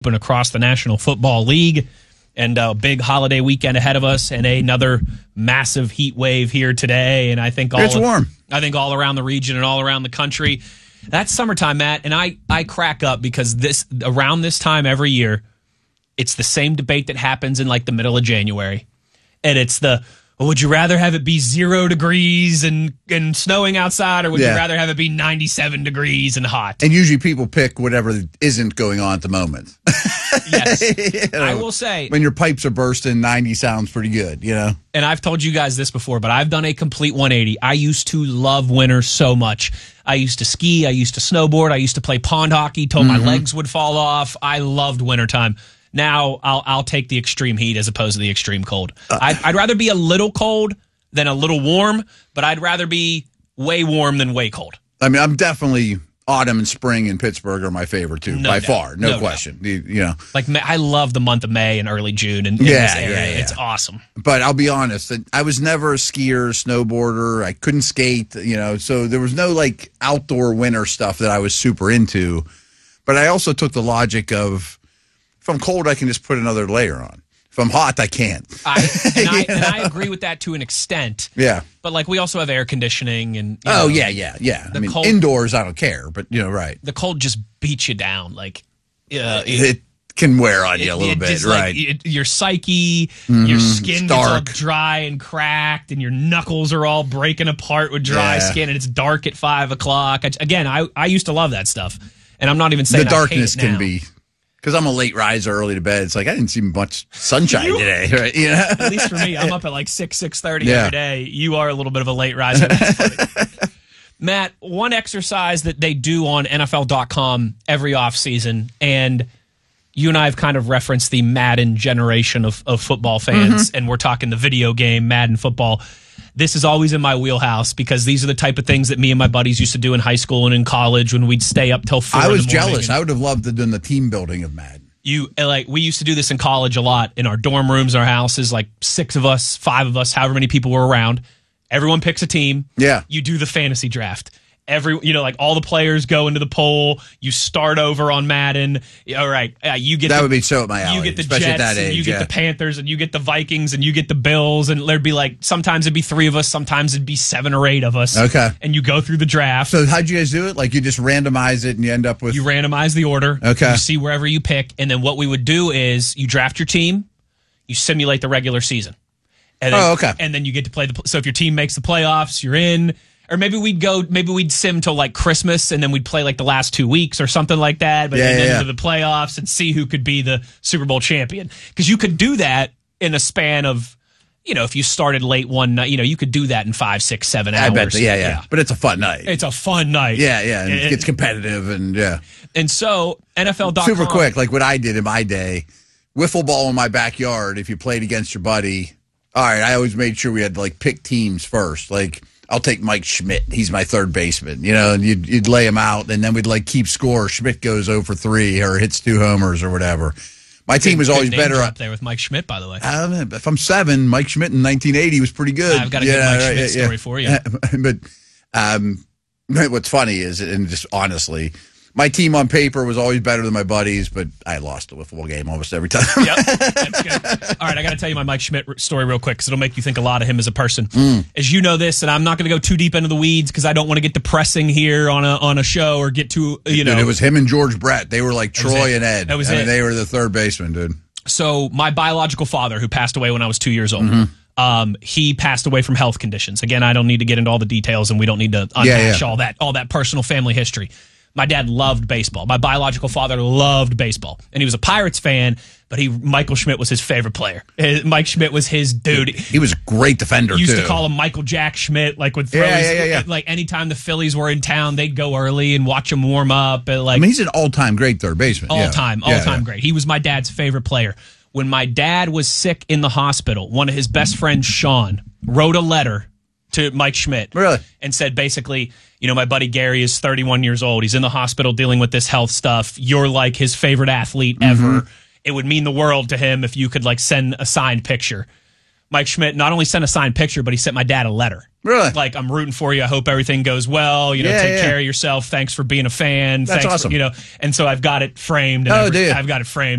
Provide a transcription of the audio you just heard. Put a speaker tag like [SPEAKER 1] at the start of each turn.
[SPEAKER 1] open across the National Football League, and a big holiday weekend ahead of us, and another massive heat wave here today. And I think
[SPEAKER 2] it's warm.
[SPEAKER 1] I think all around the region and all around the country. That's summertime, Matt, and I crack up because around this time every year, it's the same debate that happens in like the middle of January, and it's would you rather have it be 0 degrees and snowing outside, or would you rather have it be 97 degrees and hot?
[SPEAKER 2] And usually people pick whatever isn't going on at the moment.
[SPEAKER 1] Yes. I will say,
[SPEAKER 2] when your pipes are bursting, 90 sounds pretty good, you know?
[SPEAKER 1] And I've told you guys this before, but I've done a complete 180. I used to love winter so much. I used to ski. I used to snowboard. I used to play pond hockey till my legs would fall off. I loved wintertime. Now I'll take the extreme heat as opposed to the extreme cold. I'd rather be a little cold than a little warm, but I'd rather be way warm than way cold.
[SPEAKER 2] I mean, I'm definitely autumn and spring in Pittsburgh are my favorite too, by far, no question. You know,
[SPEAKER 1] like I love the month of May and early June, and this area. It's awesome.
[SPEAKER 2] But I'll be honest, I was never a skier, snowboarder. I couldn't skate, you know, so there was no like outdoor winter stuff that I was super into. But I also took the logic of, if I'm cold, I can just put another layer on. If I'm hot, I can't.
[SPEAKER 1] I agree with that to an extent.
[SPEAKER 2] Yeah.
[SPEAKER 1] But, like, we also have air conditioning. And
[SPEAKER 2] yeah. I mean, indoors, I don't care. But, you know, right.
[SPEAKER 1] The cold just beats you down. Like,
[SPEAKER 2] it can wear on you a little bit,
[SPEAKER 1] just,
[SPEAKER 2] right.
[SPEAKER 1] Like, your psyche, your skin gets all dry and cracked, and your knuckles are all breaking apart with dry skin, and it's dark at 5 o'clock. I used to love that stuff. And I'm not even saying
[SPEAKER 2] the darkness
[SPEAKER 1] I hate it now.
[SPEAKER 2] Can be... Because I'm a late riser, early to bed. It's like I didn't see much sunshine today. Right? You know?
[SPEAKER 1] At least for me, I'm up at like 6:30 every day. You are a little bit of a late riser. That's funny. Matt, one exercise that they do on NFL.com every offseason, and you and I have kind of referenced the Madden generation of football fans, and we're talking the video game, Madden football. This is always in my wheelhouse because these are the type of things that me and my buddies used to do in high school and in college when we'd stay up till 4
[SPEAKER 2] I was jealous. I would have loved to do the team building of Madden.
[SPEAKER 1] We used to do this in college a lot in our dorm rooms, our houses, like 6 of us, 5 of us, however many people were around. Everyone picks a team.
[SPEAKER 2] Yeah.
[SPEAKER 1] You do the fantasy draft. Like all the players go into the poll. You start over on Madden. All right, you get
[SPEAKER 2] that would be so at my alley.
[SPEAKER 1] You get the
[SPEAKER 2] especially
[SPEAKER 1] Jets,
[SPEAKER 2] at that age,
[SPEAKER 1] and you get the Panthers, and you get the Vikings, and you get the Bills, and there'd be like sometimes it'd be 3 of us, sometimes it'd be 7 or 8 of us.
[SPEAKER 2] Okay,
[SPEAKER 1] and you go through the draft.
[SPEAKER 2] So how'd you guys do it? Like you just randomize it, and you end up with
[SPEAKER 1] randomize the order.
[SPEAKER 2] Okay,
[SPEAKER 1] you see wherever you pick, and then what we would do is you draft your team, you simulate the regular season. And then, and then you get to play so if your team makes the playoffs, you're in. Or maybe we'd sim till like Christmas and then we'd play like the last 2 weeks or something like that. But then into the playoffs and see who could be the Super Bowl champion. Because you could do that in a span of, if you started late one night, you could do that in 5, 6, 7 hours.
[SPEAKER 2] I bet. Yeah. But it's a fun night.
[SPEAKER 1] It's a fun night.
[SPEAKER 2] Yeah. And it gets competitive and
[SPEAKER 1] And so NFL.com.
[SPEAKER 2] Super quick, like what I did in my day, wiffle ball in my backyard. If you played against your buddy, all right, I always made sure we had to like pick teams first. Like, I'll take Mike Schmidt. He's my third baseman, and you'd lay him out, and then we'd like keep score. Schmidt goes 0 for 3 or hits 2 homers or whatever. My team was always better
[SPEAKER 1] up there with Mike Schmidt, by the way.
[SPEAKER 2] If I'm 7, Mike Schmidt in 1980 was pretty good.
[SPEAKER 1] I've got a good Mike Schmidt story for you.
[SPEAKER 2] But what's funny is, and just honestly, my team on paper was always better than my buddies, but I lost a wiffle game almost every time.
[SPEAKER 1] Yep, that's good. All right, I got to tell you my Mike Schmidt story real quick because it'll make you think a lot of him as a person. As you know this, and I'm not going to go too deep into the weeds because I don't want to get depressing here on a show or get too,
[SPEAKER 2] Dude, it was him and George Brett. They were like Troy and Ed.
[SPEAKER 1] That was it.
[SPEAKER 2] They were the third baseman, dude.
[SPEAKER 1] So my biological father, who passed away when I was 2 years old, he passed away from health conditions. Again, I don't need to get into all the details, and we don't need to unhash all that personal family history. My dad loved baseball. My biological father loved baseball. And he was a Pirates fan, but Michael Schmidt was his favorite player. Mike Schmidt was his dude.
[SPEAKER 2] He was a great defender,
[SPEAKER 1] used to call him Michael Jack Schmidt, like would throw like anytime the Phillies were in town, they'd go early and watch him warm up.
[SPEAKER 2] He's an all-time great third baseman.
[SPEAKER 1] All-time great. He was my dad's favorite player. When my dad was sick in the hospital, one of his best friends, Sean, wrote a letter to Mike Schmidt.
[SPEAKER 2] Really?
[SPEAKER 1] And said basically, my buddy Gary is 31 years old. He's in the hospital dealing with this health stuff. You're like his favorite athlete ever. It would mean the world to him if you could like send a signed picture. Mike Schmidt not only sent a signed picture, but he sent my dad a letter.
[SPEAKER 2] Really?
[SPEAKER 1] Like, I'm rooting for you. I hope everything goes well. Take care of yourself. Thanks for being a fan.
[SPEAKER 2] That's awesome.
[SPEAKER 1] And so I've got it framed. And I've got it framed.